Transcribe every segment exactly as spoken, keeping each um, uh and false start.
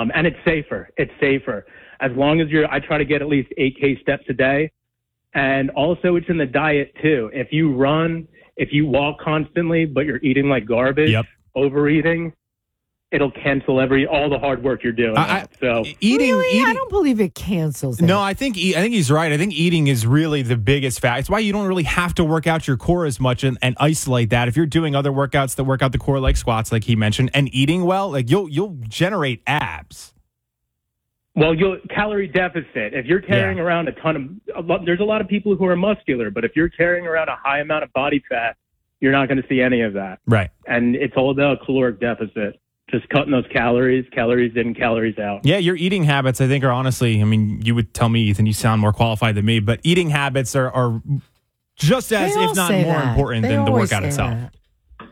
Um, and it's safer. It's safer. As long as you're, I try to get at least eight K steps a day. And also it's in the diet too. If you run, if you walk constantly, but you're eating like garbage, yep. overeating, it'll cancel every all the hard work you're doing. I, so eating, really? eating, I don't believe it cancels it. No, I think I think he's right. I think eating is really the biggest factor. It's why you don't really have to work out your core as much and, and isolate that. If you're doing other workouts that work out the core, like squats, like he mentioned, and eating well, like you'll you'll generate abs. Well, you'll calorie deficit. If you're carrying yeah. around a ton of, a lot, there's a lot of people who are muscular, but if you're carrying around a high amount of body fat, you're not going to see any of that. Right. And it's all about caloric deficit. Just cutting those calories, calories in, calories out. Yeah, your eating habits, I think, are honestly, I mean, you would tell me, Ethan, you sound more qualified than me, but eating habits are, are just as, if not more that. important they than the workout say itself. That.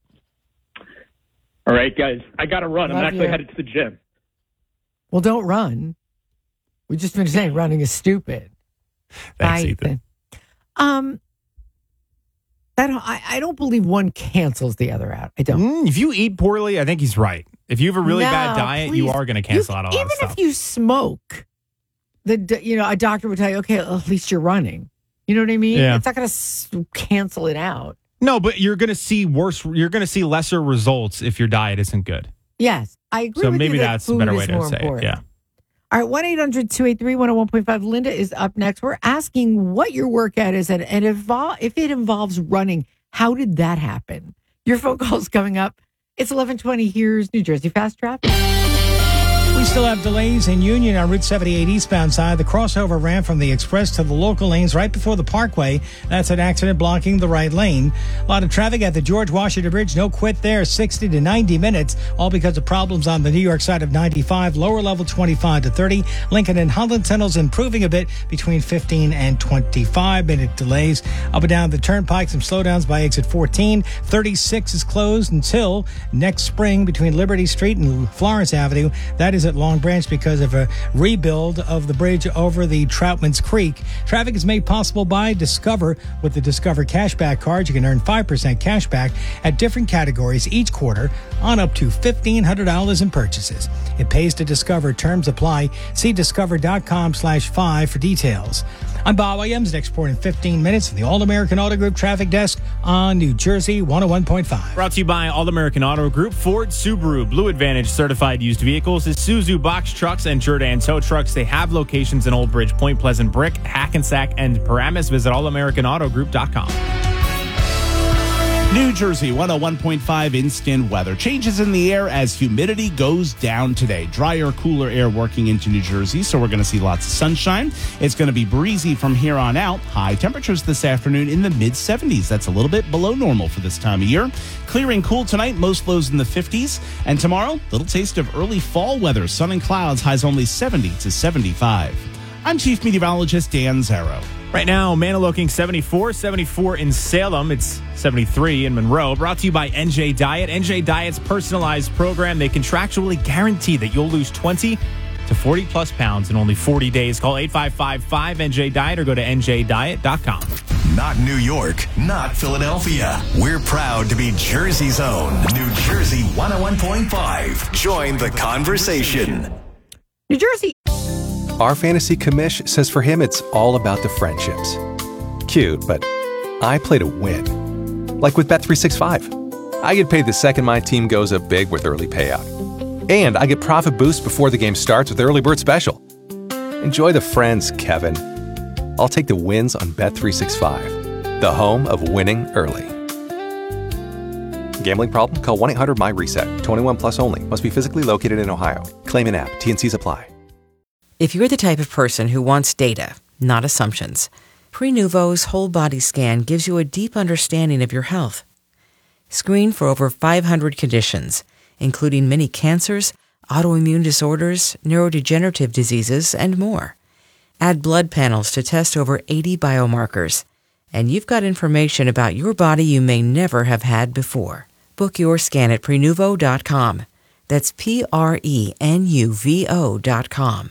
All right, guys, I got to run. Love I'm actually you. headed to the gym. Well, don't run. We just been saying running is stupid. Thanks, Bye, Ethan. Um, that I, I don't believe one cancels the other out. I don't. Mm, if you eat poorly, I think he's right. If you have a really No, bad diet, please. you are going to cancel You- out a lot even of stuff. if you smoke, the you know a doctor would tell you, okay, at least you're running. You know what I mean? Yeah. It's not going to s- cancel it out. No, but you're going to see worse. You're going to see lesser results if your diet isn't good. Yes, I agree. So with maybe you that that's a food better is way to more say important. it. Yeah. All right, one eight hundred two eight three one oh one point five. Linda is up next. We're asking what your workout is, and, and if, if it involves running, how did that happen? Your phone call is coming up. It's eleven twenty. Here's New Jersey Fast Traffic. We still have delays in Union on Route seventy-eight eastbound side. The crossover ramp from the express to the local lanes right before the parkway. That's an accident blocking the right lane. A lot of traffic at the George Washington Bridge. No quit there. sixty to ninety minutes, all because of problems on the New York side of ninety-five. Lower level twenty-five to thirty. Lincoln and Holland tunnels improving a bit between fifteen and twenty-five minute delays. Up and down the turnpike, some slowdowns by exit fourteen. thirty-six is closed until next spring between Liberty Street and Florence Avenue. That is at Long Branch because of a rebuild of the bridge over the Troutman's Creek. Traffic is made possible by Discover. With the Discover cashback card, you can earn five percent cash back at different categories each quarter on up to fifteen hundred dollars in purchases. It pays to Discover. Terms apply. See discover.com slash five for details. I'm Bob Williams. Next report in fifteen minutes from the All-American Auto Group Traffic Desk on New Jersey one oh one point five. Brought to you by All-American Auto Group, Ford, Subaru, Blue Advantage certified used vehicles, Isuzu box trucks, and Jordan tow trucks. They have locations in Old Bridge, Point Pleasant, Brick, Hackensack, and Paramus. Visit all american auto group dot com. New Jersey one oh one point five instant weather. Changes in the air as humidity goes down today. Drier, cooler air working into New Jersey, so we're going to see lots of sunshine. It's going to be breezy from here on out. High temperatures this afternoon in the mid seventies. That's a little bit below normal for this time of year. Clearing cool tonight, most lows in the fifties. And tomorrow, little taste of early fall weather. Sun and clouds, highs only seventy to seventy-five. I'm Chief Meteorologist Dan Zarrow. Right now, Manna looking seventy-four, seventy-four in Salem. It's seventy-three in Monroe. Brought to you by N J Diet. N J Diet's personalized program. They contractually guarantee that you'll lose twenty to forty plus pounds in only forty days. Call eight five five five N J Diet or go to N J diet dot com. Not New York, not Philadelphia. We're proud to be Jersey's own New Jersey one oh one point five. Join the conversation. New Jersey. Our fantasy commish says for him it's all about the friendships. Cute, but I play to win. Like with Bet three sixty-five. I get paid the second my team goes up big with early payout. And I get profit boost before the game starts with Early Bird Special. Enjoy the friends, Kevin. I'll take the wins on Bet three sixty-five, the home of winning early. Gambling problem? Call one eight hundred my reset. twenty-one plus only. Must be physically located in Ohio. Claim in app. T N Cs apply. If you're the type of person who wants data, not assumptions, Prenuvo's whole body scan gives you a deep understanding of your health. Screen for over five hundred conditions, including many cancers, autoimmune disorders, neurodegenerative diseases, and more. Add blood panels to test over eighty biomarkers, and you've got information about your body you may never have had before. Book your scan at Prenuvo dot com. That's P R E N U V O dot com.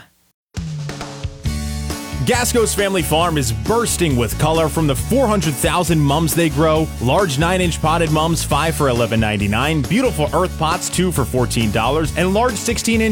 Gasco's Family Farm is bursting with color from the four hundred thousand mums they grow. Large nine inch potted mums, five for eleven ninety-nine. Beautiful earth pots, two for fourteen dollars. And large sixteen inch